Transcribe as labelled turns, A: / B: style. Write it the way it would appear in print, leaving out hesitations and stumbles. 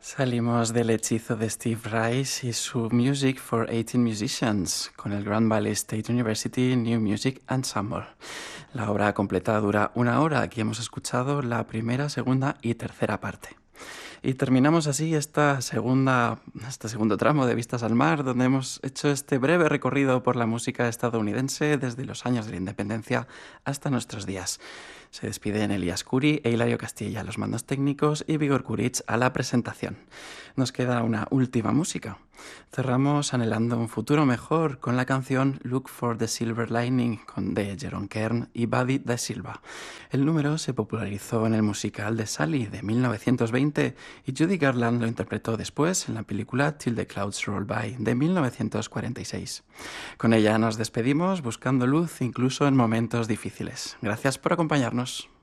A: Salimos del hechizo de Steve Rice y su Music for 18 Musicians con el Grand Valley State University New Music Ensemble. La obra completa dura 1 hora. Aquí hemos escuchado la primera, segunda y tercera parte. Y terminamos así este segundo tramo de Vistas al Mar, donde hemos hecho este breve recorrido por la música estadounidense desde los años de la independencia hasta nuestros días. Se despiden Elías Curi e Hilario Castilla a los mandos técnicos y Vigor Kuric a la presentación. Nos queda una última música. Cerramos anhelando un futuro mejor con la canción Look for the Silver Lining de Jeroen Kern y Buddy Da Silva. El número se popularizó en el musical de Sally de 1920 y Judy Garland lo interpretó después en la película Till the Clouds Roll By de 1946. Con ella nos despedimos buscando luz incluso en momentos difíciles. Gracias por acompañarnos.